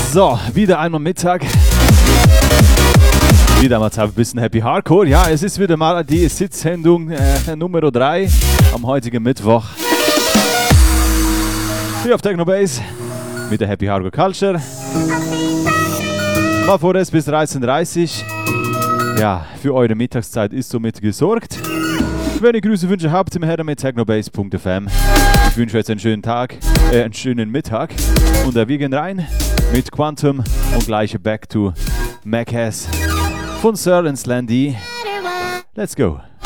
So, wieder einmal Mittag. Wieder mal ein bisschen Happy Hardcore. Ja, es ist wieder mal die Sitzsendung Nummer 3 am heutigen Mittwoch. Hier auf Technobase mit der Happy Hardcore Culture. Mal vorerst bis 13:30 Uhr. Ja, für eure Mittagszeit ist somit gesorgt. Wenn ihr Grüße wünsche habt, im Herren mit technobase.fm. Ich wünsche euch einen schönen Tag, einen schönen Mittag. Und wir gehen rein mit Quantum und gleich Back to Mac Has von Sir and Slandy. Let's go.